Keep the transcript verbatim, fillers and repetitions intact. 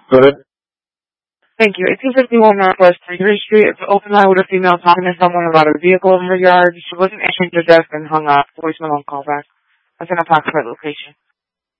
Go ahead. Thank you. eighteen fifty-one Northwest thirty-third Street. It's an open line with a female talking to someone about a vehicle in her yard. She wasn't answering the desk and hung up. Voicemail on callback. That's an approximate location.